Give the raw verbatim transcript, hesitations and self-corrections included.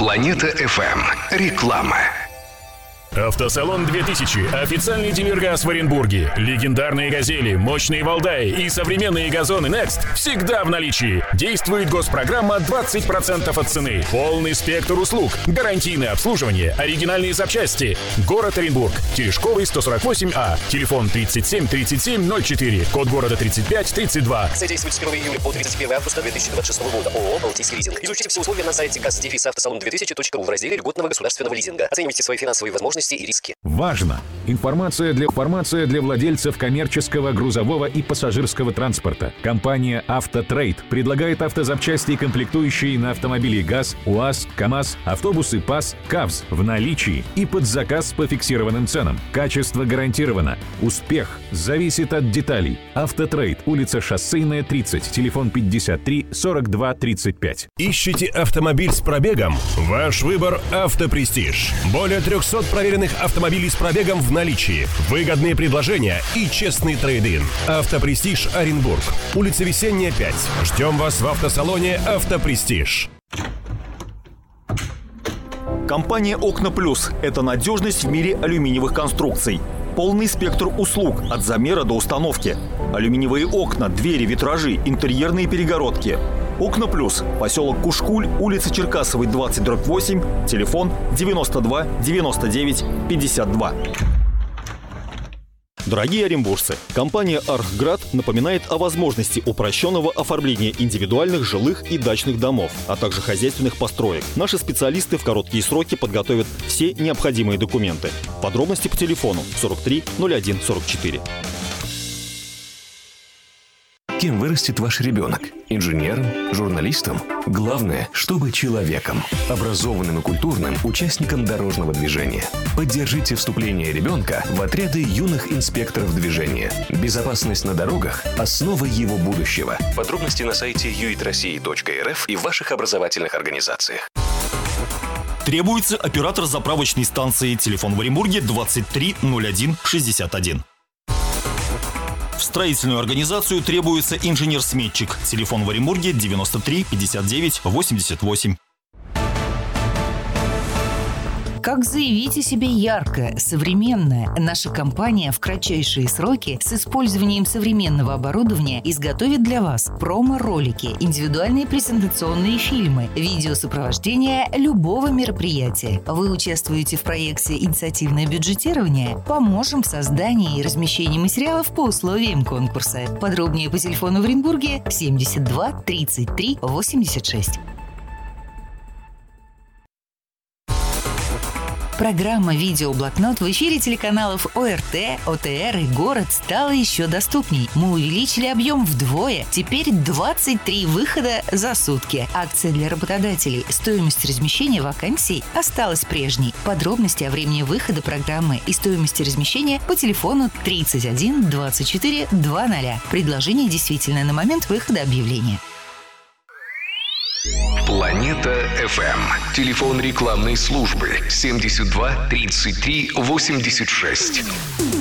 Планета эф эм. Реклама. Автосалон две тысячи. Официальный дилер ГАЗ в Оренбурге. Легендарные «Газели», мощные «Валдаи» и современные газоны Next всегда в наличии. Действует госпрограмма двадцать процентов от цены. Полный спектр услуг. Гарантийное обслуживание. Оригинальные запчасти. Город Оренбург. Терешковый, сто сорок восемь А. Телефон тридцать семь тридцать семь ноль четыре. Код города тридцать пять тридцать два. Акция действует с первого июля по тридцать первое августа две тысячи двадцать шестого года. ООО «Балтийский лизинг». Изучите все условия на сайте газ автосалон две тысячи точка ру в разделе льготного государственного лизинга. Оценивайте свои финансовые возможности и риски. Важно! Информация для, информация для владельцев коммерческого, грузового и пассажирского транспорта. Компания «Автотрейд» предлагает автозапчасти и комплектующие на автомобили ГАЗ, УАЗ, КАМАЗ, автобусы ПАЗ, КАВЗ в наличии и под заказ по фиксированным ценам. Качество гарантировано. Успех зависит от деталей. «Автотрейд», улица Шоссейная, тридцать, телефон пятьдесят три сорок два тридцать пять. Ищите автомобиль с пробегом? Ваш выбор – «Автопрестиж». Более трехсот проверенных автомобилей с пробегом в наличии. Выгодные предложения и честный трейд-ин. «Автопрестиж» Оренбург. Улица Весенняя, пять. Ждем вас в автосалоне «Автопрестиж». Компания «Окна Плюс» – это надежность в мире алюминиевых конструкций. Полный спектр услуг от замера до установки. Алюминиевые окна, двери, витражи, интерьерные перегородки. «Окна Плюс», поселок Кушкуль, улица Черкасовой, двадцать дробь восемь, телефон девяносто два девяносто девять пятьдесят два. Дорогие оренбуржцы, компания «Архград» напоминает о возможности упрощенного оформления индивидуальных жилых и дачных домов, а также хозяйственных построек. Наши специалисты в короткие сроки подготовят все необходимые документы. Подробности по телефону сорок три ноль один сорок четыре. Кем вырастет ваш ребенок? Инженером? Журналистом? Главное, чтобы человеком. Образованным и культурным участником дорожного движения. Поддержите вступление ребенка в отряды юных инспекторов движения. Безопасность на дорогах – основа его будущего. Подробности на сайте ю ай т россия точка эр эф и в ваших образовательных организациях. Требуется оператор заправочной станции. Телефон в Оренбурге двадцать три ноль один шестьдесят один. В строительную организацию требуется инженер-сметчик. Телефон в Оренбурге девяносто три пятьдесят девять восемьдесят восемь. Как заявить о себе яркое, современное? Наша компания в кратчайшие сроки с использованием современного оборудования изготовит для вас промо-ролики, индивидуальные презентационные фильмы, видеосопровождение любого мероприятия. Вы участвуете в проекте «Инициативное бюджетирование»? Поможем в создании и размещении материалов по условиям конкурса. Подробнее по телефону в Оренбурге семьдесят два тридцать три восемьдесят шесть. Программа «Видеоблокнот» в эфире телеканалов О Эр Тэ, О Тэ Эр и «Город» стала еще доступней. Мы увеличили объем вдвое. Теперь двадцать три выхода за сутки. Акция для работодателей. Стоимость размещения вакансий осталась прежней. Подробности о времени выхода программы и стоимости размещения по телефону тридцать один двадцать четыре двадцать. Предложение действительно на момент выхода объявления. Планета эф эм. Телефон рекламной службы семьдесят два тридцать три восемьдесят шесть.